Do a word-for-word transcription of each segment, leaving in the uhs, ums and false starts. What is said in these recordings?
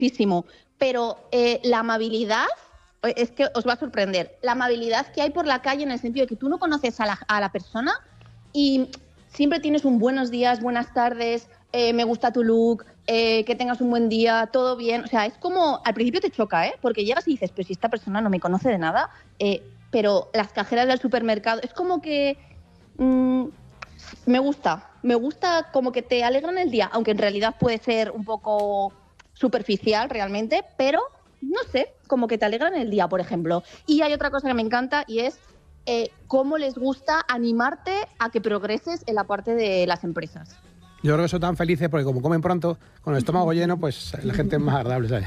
muchísimo, pero eh, la amabilidad, es que os va a sorprender, la amabilidad que hay por la calle en el sentido de que tú no conoces a la, a la persona y siempre tienes un buenos días, buenas tardes, eh, me gusta tu look, eh, que tengas un buen día, todo bien. O sea, es como, al principio te choca, ¿eh? Porque llegas y dices, pero si esta persona no me conoce de nada, eh, pero las cajeras del supermercado, es como que mmm, me gusta, me gusta como que te alegran el día, aunque en realidad puede ser un poco superficial realmente, pero no sé, como que te alegran el día, por ejemplo. Y hay otra cosa que me encanta y es eh, cómo les gusta animarte a que progreses en la parte de las empresas. Yo creo que son tan felices porque como comen pronto, con el estómago lleno, pues la gente es más agradable, ¿sabes?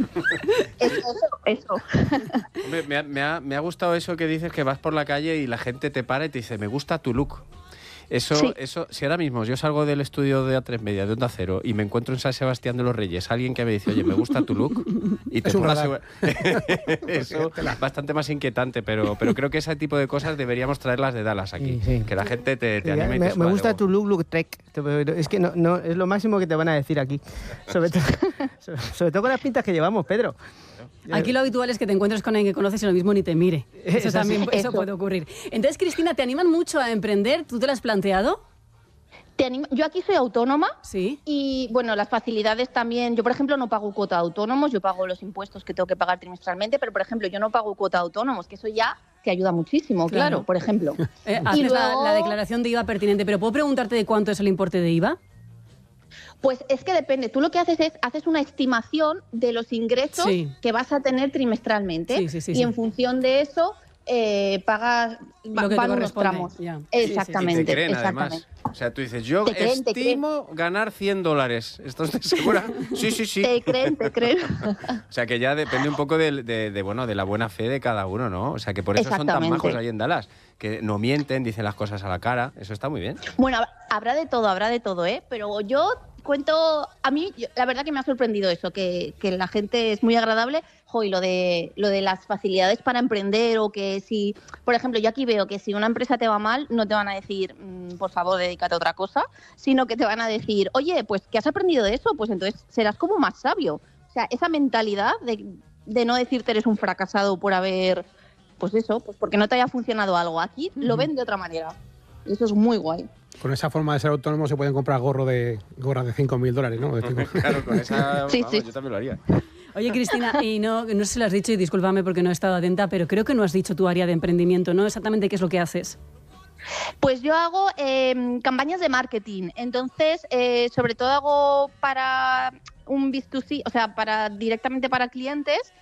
Eso, eso. Hombre, me, ha, me, ha, me ha gustado eso que dices, que vas por la calle y la gente te para y te dice, me gusta tu look. Eso, sí. eso, si ahora mismo yo salgo del estudio de A tres Media, de Onda Cero, y me encuentro en San Sebastián de los Reyes, alguien que me dice, oye, me gusta tu look, y te pongo la... Eso es bastante más inquietante, pero, pero creo que ese tipo de cosas deberíamos traerlas de Dallas aquí, sí, sí. que la gente te, te sí, anime. Me, y te me gusta tu look, look trek. Es que no, no, es lo máximo que te van a decir aquí, sobre, to sobre, sobre todo con las pintas que llevamos, Pedro. Aquí lo habitual es que te encuentres con alguien que conoces y lo mismo ni te mire. Eso, eso también eso. eso puede ocurrir. Entonces, Cristina, ¿te animan mucho a emprender? ¿Tú te lo has planteado? Te anima... Yo aquí soy autónoma. Sí. Y, bueno, las facilidades también... Yo, por ejemplo, no pago cuota de autónomos. Yo pago los impuestos que tengo que pagar trimestralmente. Pero, por ejemplo, yo no pago cuota de autónomos, que eso ya te ayuda muchísimo, claro, claro por ejemplo. Eh, haces y luego... la, la declaración de I V A pertinente. Pero ¿puedo preguntarte de cuánto es el importe de I V A? Pues es que depende. Tú lo que haces es, haces una estimación de los ingresos sí. que vas a tener trimestralmente sí, sí, sí, y sí. en función de eso eh, pagas, lo que van unos tramos. Ya. Exactamente. Y te creen, exactamente. además. O sea, tú dices, yo creen, estimo ganar cien dólares. ¿Estás segura? Sí, sí, sí. Te creen, te creen. O sea, que ya depende un poco de, de, de, bueno, de la buena fe de cada uno, ¿no? O sea, que por eso son tan majos ahí en Dallas. Que no mienten, dicen las cosas a la cara. Eso está muy bien. Bueno, habrá de todo, habrá de todo, ¿eh? Pero yo... Cuento, a mí, la verdad que me ha sorprendido eso, que, que la gente es muy agradable. Jo, y lo de, lo de las facilidades para emprender o que si, por ejemplo, yo aquí veo que si una empresa te va mal, no te van a decir, mmm, por favor, dedícate a otra cosa, sino que te van a decir, oye, pues, ¿qué has aprendido de eso? Pues entonces serás como más sabio. O sea, esa mentalidad de, de no decirte eres un fracasado por haber, pues eso, pues porque no te haya funcionado algo. Aquí lo ven de otra manera. Y eso es muy guay. Con esa forma de ser autónomo se pueden comprar gorro de, gorras de cinco mil dólares, ¿no? Claro, con esa sí, vamos, sí. yo también lo haría. Oye, Cristina, y no, no sé si lo has dicho y discúlpame porque no he estado atenta, pero creo que no has dicho tu área de emprendimiento, ¿no? Exactamente qué es lo que haces. Pues yo hago eh, campañas de marketing, entonces eh, sobre todo hago para un B dos C, o sea, para directamente para clientes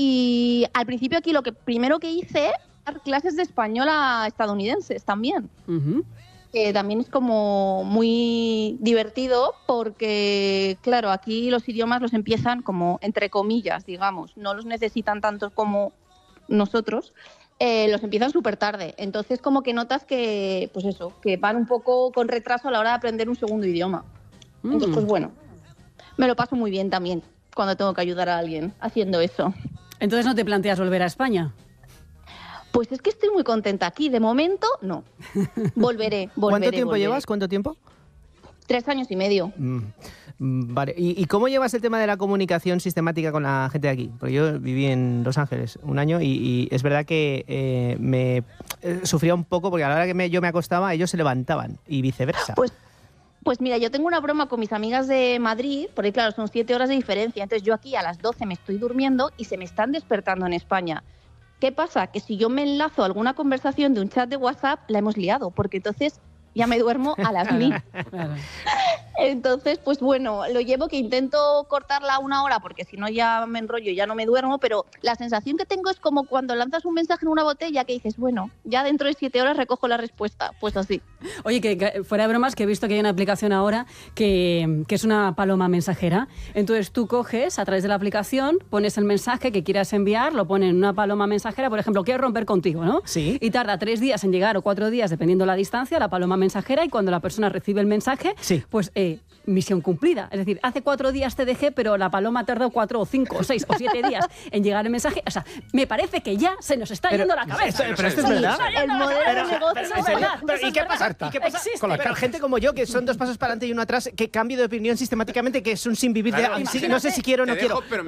y al principio aquí lo que primero que hice dar clases de español a estadounidenses también. Uh-huh. Que también es como muy divertido porque, claro, aquí los idiomas los empiezan como entre comillas, digamos, no los necesitan tanto como nosotros, eh, los empiezan súper tarde. Entonces como que notas que, pues eso, que van un poco con retraso a la hora de aprender un segundo idioma. Mm. Entonces, pues bueno, me lo paso muy bien también cuando tengo que ayudar a alguien haciendo eso. Entonces, ¿no te planteas volver a España? Pues es que estoy muy contenta aquí. De momento, no. Volveré, volveré. ¿Cuánto tiempo volveré. llevas? ¿Cuánto tiempo? Tres años y medio. Mm, vale. ¿Y, ¿Y cómo llevas el tema de la comunicación sistemática con la gente de aquí? Porque yo viví en Los Ángeles un año y, y es verdad que eh, me eh, sufría un poco porque a la hora que me, yo me acostaba, ellos se levantaban y viceversa. Pues, pues mira, yo tengo una broma con mis amigas de Madrid, porque claro, son siete horas de diferencia. Entonces yo aquí a las doce me estoy durmiendo y se me están despertando en España. ¿Qué pasa? Que si yo me enlazo a alguna conversación de un chat de WhatsApp, la hemos liado, porque entonces ya me duermo a las mil. Claro. Entonces, pues bueno, lo llevo que intento cortarla a una hora, porque si no ya me enrollo y ya no me duermo, pero la sensación que tengo es como cuando lanzas un mensaje en una botella que dices, bueno, ya dentro de siete horas recojo la respuesta, pues así. Oye, que, que fuera de bromas, que he visto que hay una aplicación ahora que, que es una paloma mensajera. Entonces tú coges a través de la aplicación, pones el mensaje que quieras enviar, lo pones en una paloma mensajera, por ejemplo, quiero romper contigo, ¿no? Sí. Y tarda tres días en llegar o cuatro días, dependiendo la distancia, la paloma mensajera, y cuando la persona recibe el mensaje, sí. pues eh, misión cumplida. Es decir, hace cuatro días te dejé, pero la paloma tardó cuatro o cinco o seis o siete días en llegar el mensaje. O sea, me parece que ya se nos está pero, yendo la cabeza. Pero, pero esto es verdad. El modelo pero, de negocio es verdad. Pero, ¿y qué pasa? ¿Y qué pasa con la pero gente como yo, que son dos pasos para adelante y uno atrás, que cambio de opinión sistemáticamente, que es un sin vivir claro, de... Sí, no sé si quiero o no quiero. Dejo, pero